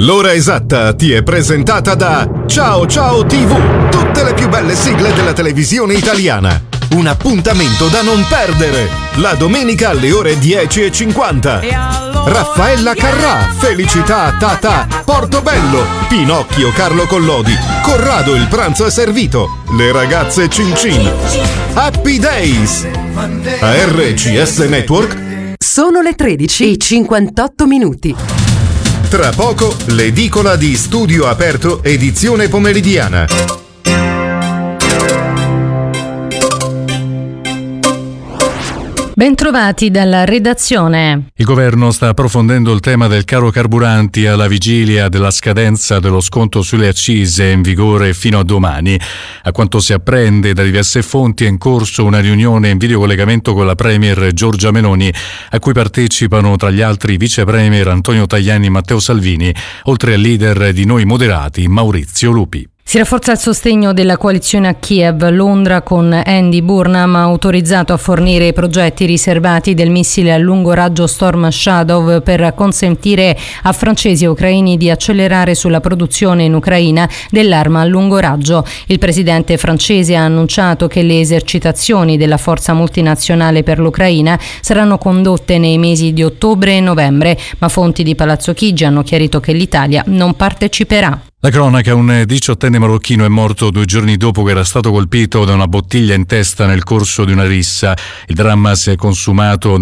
L'ora esatta ti è presentata da Ciao Ciao TV, tutte le più belle sigle della televisione italiana. Un appuntamento da non perdere, la domenica alle ore 10:50. Raffaella Carrà, Felicità Tata, Portobello, Pinocchio Carlo Collodi, Corrado il pranzo è servito, le ragazze Cin Cin, Happy Days, a RCS Network. Sono le 13:58. Tra poco l'edicola di Studio Aperto edizione pomeridiana. Bentrovati dalla redazione. Il governo sta approfondendo il tema del caro carburanti alla vigilia della scadenza dello sconto sulle accise in vigore fino a domani. A quanto si apprende da diverse fonti è in corso una riunione in videocollegamento con la premier Giorgia Meloni, a cui partecipano tra gli altri vice premier Antonio Tajani e Matteo Salvini, oltre al leader di Noi Moderati Maurizio Lupi. Si rafforza il sostegno della coalizione a Kiev. Londra, con Andy Burnham, ha autorizzato a fornire i progetti riservati del missile a lungo raggio Storm Shadow per consentire a francesi e ucraini di accelerare sulla produzione in Ucraina dell'arma a lungo raggio. Il presidente francese ha annunciato che le esercitazioni della forza multinazionale per l'Ucraina saranno condotte nei mesi di ottobre e novembre, ma fonti di Palazzo Chigi hanno chiarito che l'Italia non parteciperà. La cronaca: un 18enne marocchino è morto 2 giorni dopo che era stato colpito da una bottiglia in testa nel corso di una rissa. Il dramma si è consumato